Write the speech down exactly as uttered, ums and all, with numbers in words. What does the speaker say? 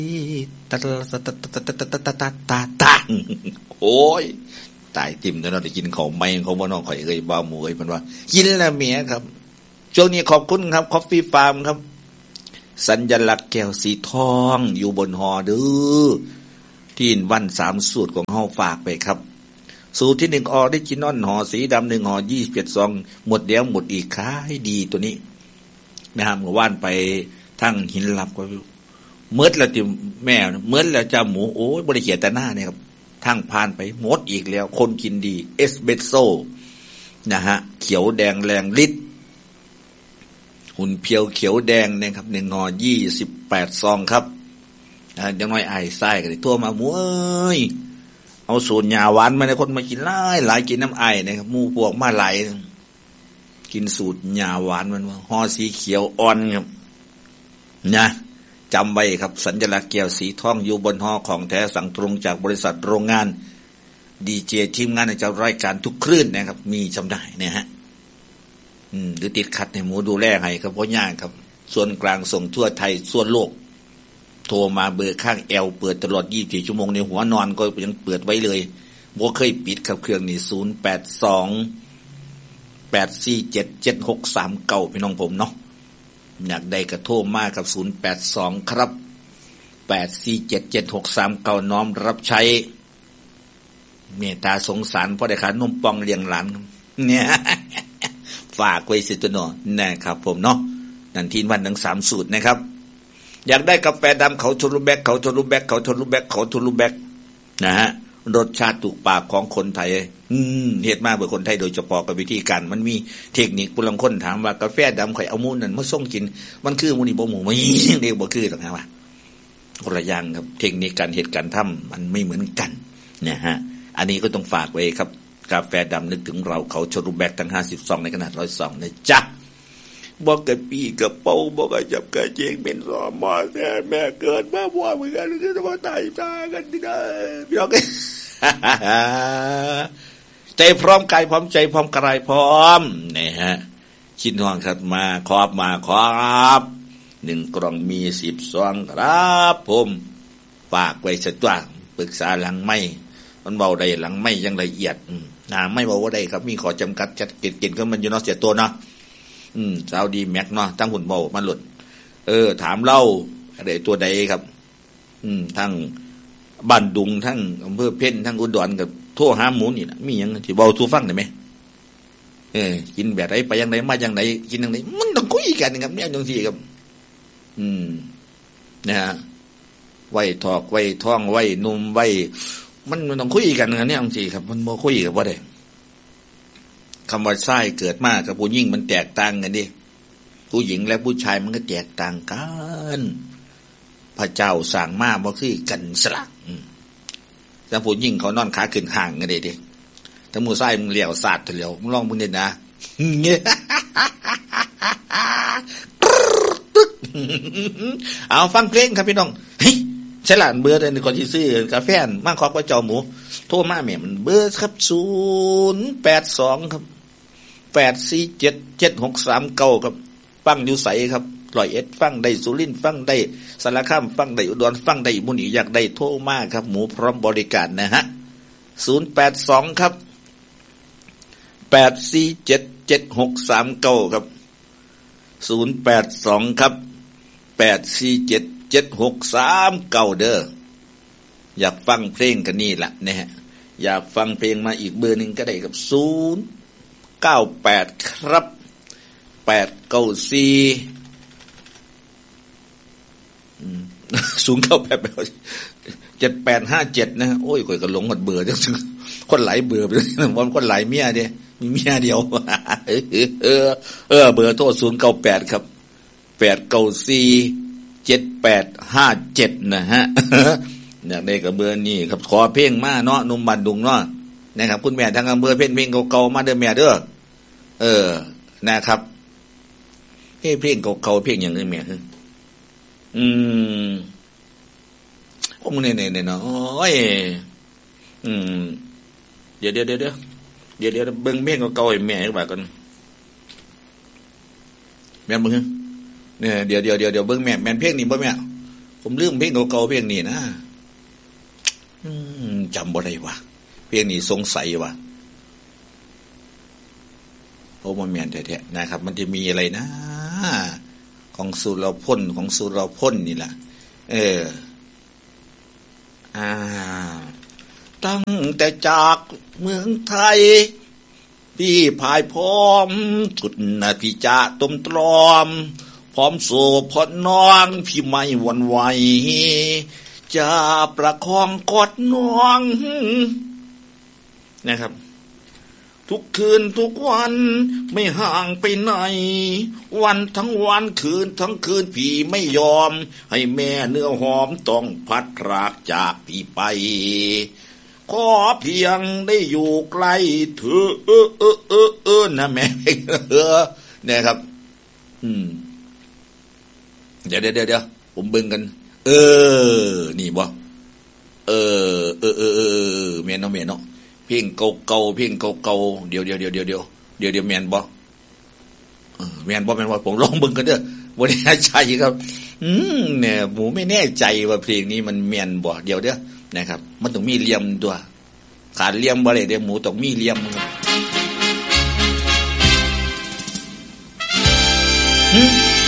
ตาตาตาตาตาตาตาตาตาตาตาโอ้ยตายติ่มแล้วเราได้กินของไม่เขาบ่นอกข่อยเอ้ยบ้าหมูเอ้ยมันว่ากินแล้วเมียครับช่วงนี้ขอบคุณครับคอฟฟี่ฟาร์มครับสัญลักษณ์แก้วสีทองอยู่บนหอเด้อที่วันสามสูตรของเฮาฝากไปครับสูตรที่หนึ่งออได้จินอนห่อสีดำหนึ่งห่อยี่สิบเจ็ดซองหมดแล้วหมดอีกขายดีตัวนี้นะครับเมื่อวานไปทั้งหินลับก็เมื่อแล้วที่แม่เมื่อแล้วจะหมูโอ้ยบริเกียรแต่หน้าเนี่ยครับทั้งผ่านไปหมดอีกแล้วคนกินดีเอสเบโซนะฮะเขียวแดงแรงฤทธิ์หุ่นเพียวเขียวแดงนะครับหนึ่งห่อยี่สิบแปดซองครับอ่ายังน้อยไอ้ไส้กันเลยทั่วมาหมูเอ้ยเอาสูตรหญ้าหวานมาในคนมากินหลายหลายกินน้ำไอ้นะครับหมู่พวกมาหลายกินสูตรหญ้าหวานมันว่าห่อสีเขียวอ่อนครับนะจำไว้ครับสัญลักษณ์แก้วสีทองอยู่บนห่อของแท้สั่งตรงจากบริษัทโรงงานดีเจทีมงานในเจ้ารายการทุกคลื่นนะครับมีจำได้เนี่ยฮะอืมหรือติดขัดในหมูดูแลให้ครับเพราะยากครับส่วนกลางส่งทั่วไทยส่วนโลกโทรมาเบอร์ข้างแอลเปิดตลอดยี่สิบสี่ชั่วโมงในหัวนอนก็ยังเปิดไว้เลยบ่เคยปิดครับเครื่องนี้ศูนย์ แปด สอง แปด สี่ เจ็ด เจ็ด หก สาม เก้าพี่น้องผมเนาะอยากได้กระโทรมากับศูนย์ แปด สอง ครับแปด สี่ เจ็ด เจ็ด หก สาม เก้าน้อมรับใช้เมตตาสงสารพ่อได้ขานมปองเลี้ยงหลานเนี่ยฝากไว้สิตัวเนาะนะครับผมเนาะนันทีวันทั้งสามสูตรนะครับอยากได้กาแฟดำเขาทะลุแบกเขาทะลุแบกเขาทะลุแบกเขาทะลุแบกนะฮะรสชาติถูกปากของคนไทยอืมเฮ็ดมาเพื่อคนไทยโดยเฉพาะกับวิธีการมันมีเทคนิคผู้ลางคนถามว่ากาแฟดำข่อยเอามูนนั่นมาส่งกินมันคือมูนี่บ่หมูไม่เรียกบ่คือหรอกนะว่าคนละอย่างครับเทคนิคการเฮ็ดการทำมันไม่เหมือนกันนะฮะอันนี้ก็ต้องฝากไว้ครับกาแฟดำนึกถึงเราเขาทะลุแบกทั้งห้าสิบซองในขนาดหนึ่งร้อยซองนะจ๊ะบอกกับปีกับเป้าบอกกับจับกระเจงเป็นรอมอแม่แม่เกิดมาบ่เหมือนกันจะมาตายตากันที่ไหนพี่น้องใจพร้อมกายพร้อมใจพร้อมกายพร้อมนี่ฮะชินห้องขัดมาขอบมาขอบหนึ่งกล่องมีสิบซองครับผมฝากไว้สักตัวปรึกษาหลังไม่มันเบาได้หลังไม่ยังละเอียดนะไม่เบาว่าได้ครับมีขอจำกัดจัดเก็บๆก็มันอยู่เนาะเสียตัวเนาะอืมสาวดีแม็กเนาะตั้งหุ่นเบามันหลุดเออถามเล่าอะไรตัวใดครับอืมทั้งบ้านดุงทั้งอำเภอเพ็ญทั้งอุดรกับทั่วหาหมูนี่นะมีอย่างที่เบาทูฟังได้ไหมเออกินแบบไหนไปยังไหนมาอย่างไหนกินอย่างไหนมันต้องคุยกันครับเนี่ยจังซี่ครับอืมนะฮะไว้ถอกไว้ท้องไว้นุ่มไว้มันมันต้องคุยกันนะเนี่ยจังซี่ครับมันบ่คุยกับบ่ได้คำว่าไส้เกิดมากับผู้หญิงมันแตกต่างกันดิผู้หญิงและผู้ชายมันก็แตกต่างกันพระเจ้าสั่งมาบ่คือกันสลักแต่ผู้หญิงเขานอนขาขึ้นห่างกันเด้ดิถ้าผู้ชายมึงเลี้ยวสาดเถียวมึงลองมึงเด่นนะเอาฟังเพลงครับพี่น้องเฮ้ยใช่หลานเบอร์เลยคนที่ซื้อกาแฟมาขอกับเจ้าหมูโทรมาแม่มันเบอร์ครับศูนย์แปดสองครับแปดสี่เจ็ดเจ็ดหกสามเก้าครับฟังอยู่ใสครับร้อยเอ็ดฟังได้สุรินทร์ฟังได้สารคามฟังได้อุดรฟังได้มุนีอยากได้โทรมาครับหมูพร้อมบริการนะฮะศูนย์แปดสองครับแปดสี่เจ็ดเจ็ดหกสามเก้าครับศูนย์แปดสองครับแปดสี่เจ็ดเจ็ดหกสามเก้าเด้ออยากฟังเพลงกันนี่แหละนะฮะอยากฟังเพลงมาอีกเบอร์หนึ่งก็ได้กับศูนย์เก้าแปดครับแปดเก้าสี่ศูนย์เก้าแปดแปดเจ็ดแปดห้าเจ็ดนะโอ้ยข่อยก็หลงหมดเบื่อจังคนหลายเบื่อไปวันคนหลายเมียเด้มีเมียเดียวเออเออเออเบอร์โทรศูนย์เก้าแปดครับแปดเก้าสี่เจ็ดแปดห้าเจ็ดนะฮะอยากได้กับเบอร์นี้ครับขอเพลงมาเนาะนุ่มบันดุงเนาะนะครับคุณแม่ทางอำเภอเพลงเพลงเก่าๆมาเด้อแม่เด้อเออนะครับเฮ้เพลงเก่าๆเพลงอย่างนี้แม่อืมโอ้มึงเนี่ยเนี่ยเนาะโอ้ยอืมเดี๋ยวเดี๋ยวเดี๋ยวเดี๋ยวเดี๋ยวเดี๋ยวเบิ่งเพลงเก่าๆให้แม่ให้ว่ากันแม่มึงเนี่ยเดี๋ยวเดี๋ยวเดี๋ยวเดี๋ยวเบิ่งแม่แม่เพลงนี่บ่แม่ผมลืมเพลงเก่าๆเพลงนี้นะจำบ่ได้วะเพลงนี้สงสัยว่ะโอ้มันแม่นแท้ๆนะครับมันจะมีอะไรนะของสุรพลของสุรพลนี่แหละเอออ่าตั้งแต่จากเมืองไทยพี่พายพร้อมสุดนาพี่จะต้มตรอมพร้อมโศกพอน้องพี่ไม่หวั่นไหวจะประคองกอดน้องนะครับทุกคืนทุกวันไม่ห่างไปไหนวันทั้งวันคืนทั้งคืนพี่ไม่ยอมให้แม่เนื้อหอมต้องพัดพรากจากพี่ไปขอเพียงได้อยู่ใกล้เธอเออเออเออเออนะแม่เออเนี่ยครับอืมเดี๋ยวเดี๋ยวเดี๋ยวผมเบิ่งกันเออนี่บ่เออเออเออเออแม่นเนาะแม่นเนาะเพลงเก่าๆเพลงเก่าๆเดี๋ยวเดี๋ยวเดี๋ยวเดี๋ยวเดี๋ยวเดี๋ยวเดี๋ยวแม่นบ่เออแม่นบ่แม่นบ่ผมลองเบิ่งกันเด้อบ่แน่ใจครับอืมเนี่ยหมูไม่แน่ใจว่าเพลงนี้มันแม่นบ่เดี๋ยวเด้อนะครับมันต้องมีเหลี่ยมตัวขาดเหลี่ยมบ่ได้เด้อหมูต้องมีเหลี่ยมหึ